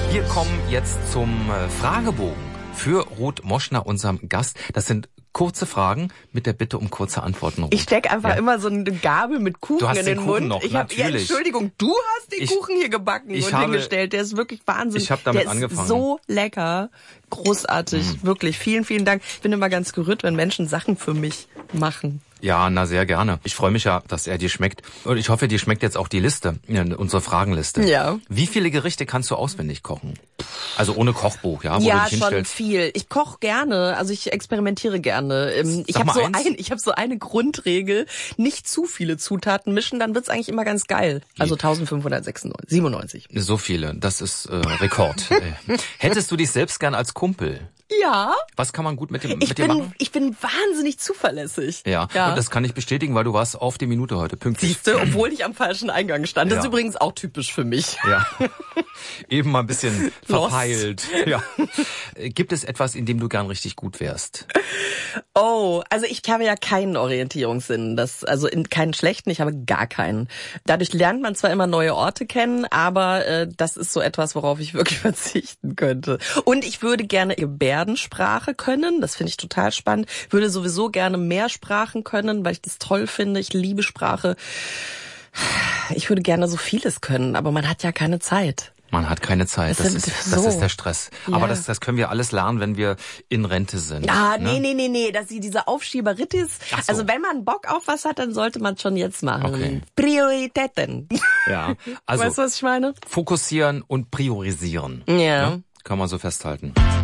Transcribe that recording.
Wir kommen jetzt zum Fragebogen für Ruth Moschner, unserem Gast. Das sind kurze Fragen mit der Bitte um kurze Antworten. Ruth. Ich stecke einfach immer so eine Gabel mit Kuchen in den Mund. Noch, Entschuldigung, du hast den Kuchen hier gebacken und hingestellt. Der ist wirklich Wahnsinn. Ich habe damit der angefangen. Ist so lecker, großartig, wirklich. Vielen, vielen Dank. Ich bin immer ganz gerührt, wenn Menschen Sachen für mich machen. Ja, na sehr gerne. Ich freue mich ja, dass er dir schmeckt. Und ich hoffe, dir schmeckt jetzt auch die Liste, unsere Fragenliste. Ja. Wie viele Gerichte kannst du auswendig kochen? Also ohne Kochbuch, ja? Wo Ja, du dich schon hinstellst. viel. Ich koche gerne, also ich experimentiere gerne. Ich habe so eine Grundregel, nicht zu viele Zutaten mischen, dann wird's eigentlich immer ganz geil. Also 1597. So viele, das ist Rekord. Hättest du dich selbst gern als Kumpel? Ja. Was kann man gut mit dir machen? Ich bin wahnsinnig zuverlässig. Ja, und das kann ich bestätigen, weil du warst auf die Minute heute pünktlich. Siehste, obwohl ich am falschen Eingang stand. Das ist übrigens auch typisch für mich. Ja, eben mal ein bisschen verpeilt. Ja. Gibt es etwas, in dem du gern richtig gut wärst? Oh, also ich habe ja keinen Orientierungssinn. Keinen schlechten, ich habe gar keinen. Dadurch lernt man zwar immer neue Orte kennen, aber das ist so etwas, worauf ich wirklich verzichten könnte. Und ich würde gerne Gebärdensprache können, das finde ich total spannend. Würde sowieso gerne mehr Sprachen können, weil ich das toll finde. Ich liebe Sprache. Ich würde gerne so vieles können, aber man hat ja keine Zeit. Man hat keine Zeit, das ist der Stress. Ja. Aber das können wir alles lernen, wenn wir in Rente sind. Ah, ne? Nee, dass diese Aufschieberitis. So. Also wenn man Bock auf was hat, dann sollte man schon jetzt machen. Okay. Prioritäten. Ja, also weißt du, was ich meine? Fokussieren und priorisieren. Ja. Ne? Kann man so festhalten.